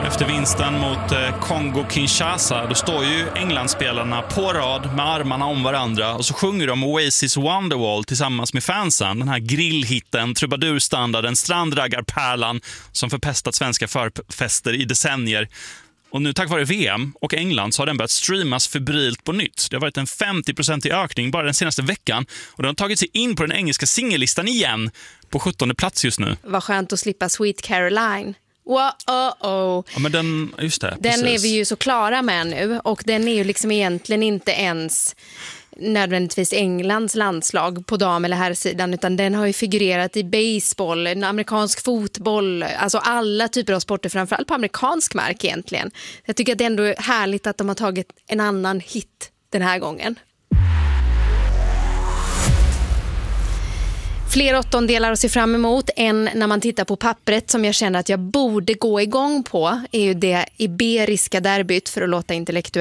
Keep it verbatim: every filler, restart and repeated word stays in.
Efter vinsten mot Kongo-Kinshasa, då står ju Englandsspelarna på rad med armarna om varandra och så sjunger de Oasis Wonderwall tillsammans med fansen. Den här grillhitten, trubadurstandarden, strandraggarpärlan som förpestat svenska förfester i decennier. Och nu tack vare V M och England så har den börjat streamas febrilt på nytt. Det har varit en femtio procent i ökning bara den senaste veckan och den har tagit sig in på den engelska singellistan igen på sjuttonde plats just nu. Vad skönt att slippa Sweet Caroline. Wow, oh, oh. Ja, men den, just det, den precis. är vi ju så klara med nu och den är ju liksom egentligen inte ens nödvändigtvis Englands landslag på dam- eller herrsidan, utan den har ju figurerat i baseball, en amerikansk fotboll, alltså alla typer av sporter, framförallt på amerikansk mark egentligen. Jag tycker att det ändå är härligt att de har tagit en annan hit den här gången. Fler åttondelar att se fram emot än när man tittar på pappret som jag känner att jag borde gå igång på är ju det iberiska derbyt, för att låta intellektuell.